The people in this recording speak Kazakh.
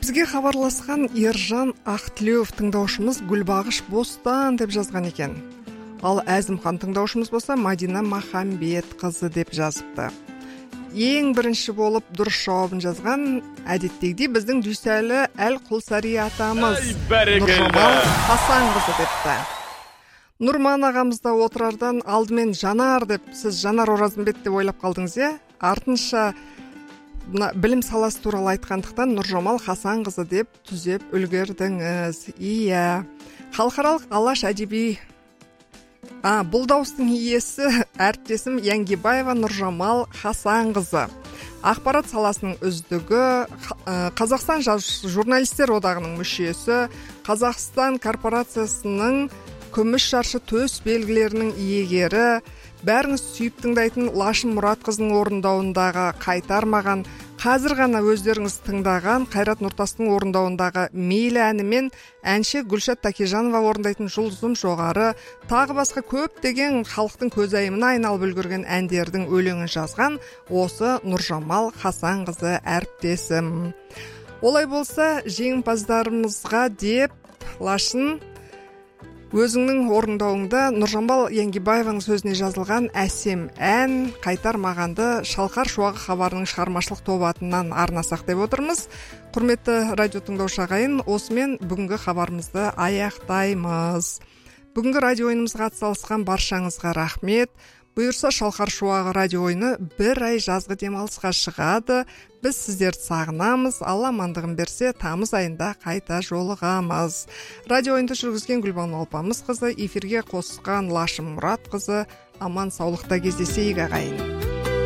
Бізге хабарласқан Ержан Ақтілеуов тыңдаушымыз Гүлбағыш Бостан деп жазған екен. Ал Әзімхан тыңдаушымыз болса Мадина Махамбет қызы деп жазыпты. Ең бірінші болып дұрыс жауабын жазған әдеттегідей біздің Дүйсәлі Әл-Құлсари атамыз Нұржамал Хасанқызы депті. Нұрман ағамызда отырардан алдымен Жанар деп, сіз Жанар Оразымбет деп ойлап қалдыңыз, е? Артынша білім саласы туралы айтқандықтан Нұржамал Хасанқызы деп түзеп үлгердіңіз. Иә. Халықаралық Алаш әдеби бұл дауыстың иесі әріптесім Янгибаева Нұржамал Хасанқызы. Ақпарат саласының үздігі, Қазақстан журналистер одағының мүшесі, Қазақстан корпорациясының күміс шаршы төс белгілерінің иегері, бәріңіз сүйіп тыңдайтын Лашын Мұратқызының орындауындағы Қайтармаған, қазір ғана өздеріңіз тыңдаған Қайрат Нұртастың орындауындағы Мейлі әнімен әнші Гүлшат Такежанова орындайтын Жұлдызым жоғары, тағы басқа көптеген халықтың көзайымына айналып үлгерген әндердің өлеңін жазған осы Нұржамал Хасанқызы әріптесім. Олай болса, жеңімпаздарымызға деп Лашын өзіңнің орындауыңда Нұржамал Янгибаеваның сөзіне жазылған әсем ән Қайтармағанды Шалқар шуағы хабарының шығармашылық тобы атынан арнасақ деп отырмыз. Құрметті радио тыңдаушы ағайын, осымен бүгінгі хабарымызды аяқтаймыз. Бүгінгі радио ойынымызға атсалысқан баршаңызға рахмет. Бұйырса Шалқар шуағы радио ойыны бір ай жазғы демалысқа шығады. Біз сіздерді сағынамыз, Алла амандығын берсе, тамыз айында қайта жолығамыз. Радио ойынды жүргізген Гүлбану Алпамысқызы, эфирге қосқан Лашын Мұратқызы, аман саулықта кездесейік ағайын.